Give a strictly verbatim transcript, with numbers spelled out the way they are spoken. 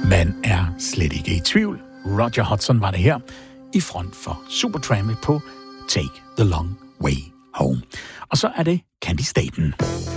Man er slet ikke i tvivl. Roger Hodgson var det her, i front for Supertramp på Take the Long Way Home. Og så er det Candy Staten.